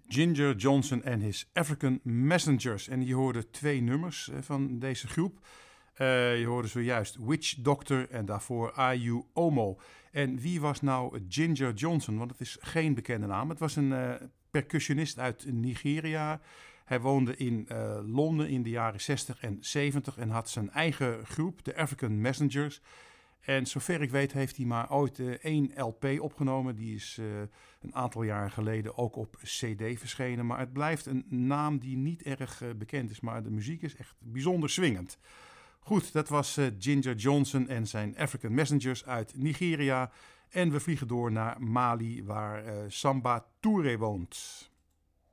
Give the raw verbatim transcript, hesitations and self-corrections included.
Ginger Johnson en his African Messengers. En je hoorde twee nummers van deze groep. Uh, je hoorde zojuist Witch Doctor en daarvoor Ayu Omo. En wie was nou Ginger Johnson? Want het is geen bekende naam. Het was een uh, percussionist uit Nigeria. Hij woonde in uh, Londen in de jaren zestig en zeventig en had zijn eigen groep, de African Messengers. En zover ik weet heeft hij maar ooit uh, één L P opgenomen. Die is uh, een aantal jaar geleden ook op C D verschenen. Maar het blijft een naam die niet erg uh, bekend is. Maar de muziek is echt bijzonder swingend. Goed, dat was uh, Ginger Johnson en zijn African Messengers uit Nigeria. En we vliegen door naar Mali, waar uh, Samba Touré woont.